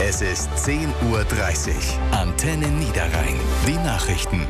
Es ist 10:30 Uhr. Antenne Niederrhein. Die Nachrichten.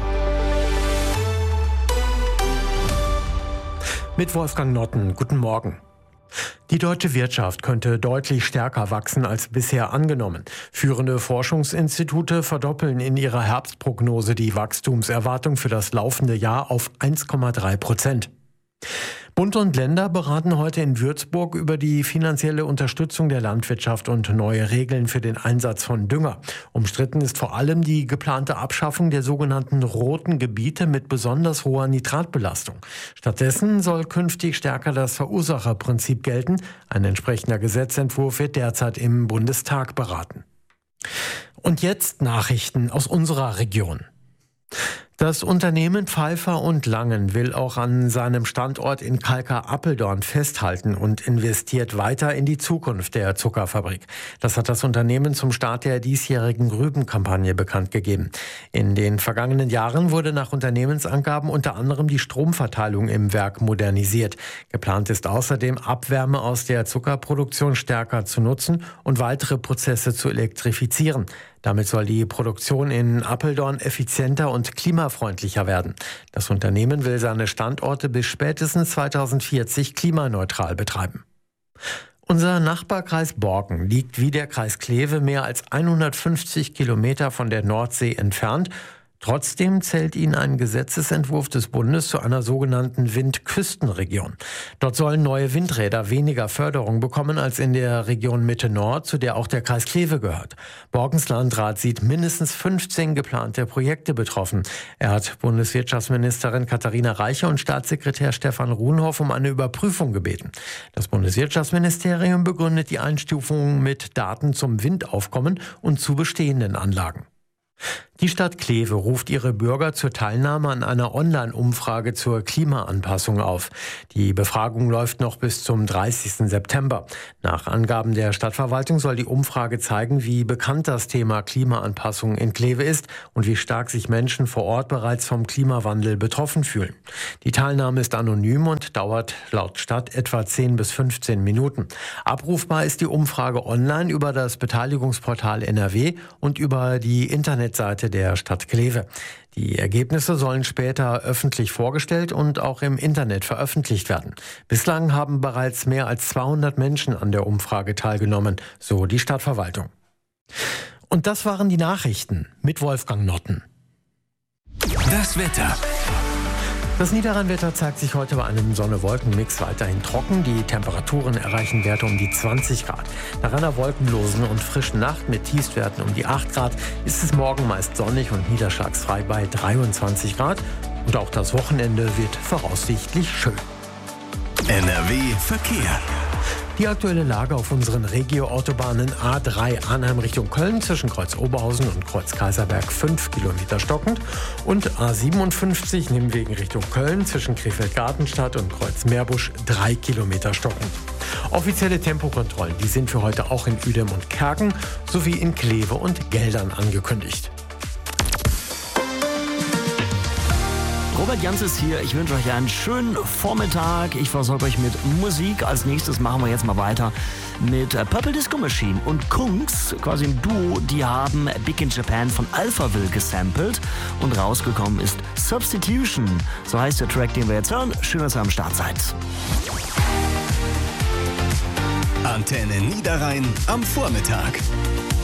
Mit Wolfgang Notten. Guten Morgen. Die deutsche Wirtschaft könnte deutlich stärker wachsen als bisher angenommen. Führende Forschungsinstitute verdoppeln in ihrer Herbstprognose die Wachstumserwartung für das laufende Jahr auf 1,3%. Bund und Länder beraten heute in Würzburg über die finanzielle Unterstützung der Landwirtschaft und neue Regeln für den Einsatz von Dünger. Umstritten ist vor allem die geplante Abschaffung der sogenannten roten Gebiete mit besonders hoher Nitratbelastung. Stattdessen soll künftig stärker das Verursacherprinzip gelten. Ein entsprechender Gesetzentwurf wird derzeit im Bundestag beraten. Und jetzt Nachrichten aus unserer Region. Das Unternehmen Pfeiffer und Langen will auch an seinem Standort in Kalkar-Apeldoorn festhalten und investiert weiter in die Zukunft der Zuckerfabrik. Das hat das Unternehmen zum Start der diesjährigen Rübenkampagne bekannt gegeben. In den vergangenen Jahren wurde nach Unternehmensangaben unter anderem die Stromverteilung im Werk modernisiert. Geplant ist außerdem, Abwärme aus der Zuckerproduktion stärker zu nutzen und weitere Prozesse zu elektrifizieren. Damit soll die Produktion in Apeldoorn effizienter und klimafreundlicher werden. Das Unternehmen will seine Standorte bis spätestens 2040 klimaneutral betreiben. Unser Nachbarkreis Borken liegt wie der Kreis Kleve mehr als 150 Kilometer von der Nordsee entfernt. Trotzdem zählt ihn ein Gesetzesentwurf des Bundes zu einer sogenannten Windküstenregion. Dort sollen neue Windräder weniger Förderung bekommen als in der Region Mitte-Nord, zu der auch der Kreis Kleve gehört. Borkens Landrat sieht mindestens 15 geplante Projekte betroffen. Er hat Bundeswirtschaftsministerin Katharina Reiche und Staatssekretär Stefan Ruhnhoff um eine Überprüfung gebeten. Das Bundeswirtschaftsministerium begründet die Einstufung mit Daten zum Windaufkommen und zu bestehenden Anlagen. Die Stadt Kleve ruft ihre Bürger zur Teilnahme an einer Online-Umfrage zur Klimaanpassung auf. Die Befragung läuft noch bis zum 30. September. Nach Angaben der Stadtverwaltung soll die Umfrage zeigen, wie bekannt das Thema Klimaanpassung in Kleve ist und wie stark sich Menschen vor Ort bereits vom Klimawandel betroffen fühlen. Die Teilnahme ist anonym und dauert laut Stadt etwa 10 bis 15 Minuten. Abrufbar ist die Umfrage online über das Beteiligungsportal NRW und über die Internetseite der Stadt Kleve. Die Ergebnisse sollen später öffentlich vorgestellt und auch im Internet veröffentlicht werden. Bislang haben bereits mehr als 200 Menschen an der Umfrage teilgenommen, so die Stadtverwaltung. Und das waren die Nachrichten mit Wolfgang Notten. Das Wetter. Das Niederrhein-Wetter zeigt sich heute bei einem Sonne-Wolken-Mix weiterhin trocken. Die Temperaturen erreichen Werte um die 20 Grad. Nach einer wolkenlosen und frischen Nacht mit Tiefstwerten um die 8 Grad ist es morgen meist sonnig und niederschlagsfrei bei 23 Grad. Und auch das Wochenende wird voraussichtlich schön. NRW Verkehr. Die aktuelle Lage auf unseren Regio-Autobahnen A3 Arnheim Richtung Köln zwischen Kreuz Oberhausen und Kreuz Kaiserberg 5 Kilometer stockend und A57 Nimwegen Richtung Köln zwischen Krefeld-Gartenstadt und Kreuz Meerbusch 3 Kilometer stockend. Offizielle Tempokontrollen, die sind für heute auch in Uedem und Kerken sowie in Kleve und Geldern angekündigt. Robert Jans ist hier. Ich wünsche euch einen schönen Vormittag. Ich versorge euch mit Musik. Als nächstes machen wir jetzt mal weiter mit Purple Disco Machine und Kungs, quasi ein Duo. Die haben Big in Japan von Alphaville gesampelt und rausgekommen ist Substitution. So heißt der Track, den wir jetzt hören. Schön, dass ihr am Start seid. Antenne Niederrhein am Vormittag.